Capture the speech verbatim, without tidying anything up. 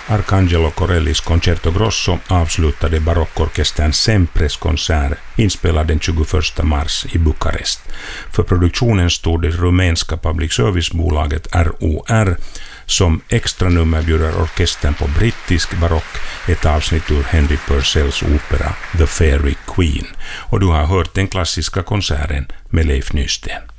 Arcangelo Corellis Concerto Grosso avslutade barockorkesterns Sempres konsert inspelad den tjugoförsta mars i Bukarest. För produktionen stod det rumänska public service-bolaget R O R som extra nummer bjuder orkestern på brittisk barock, ett avsnitt ur Henry Purcells opera The Fairy Queen. Och du har hört den klassiska konserten med Leif Nysten.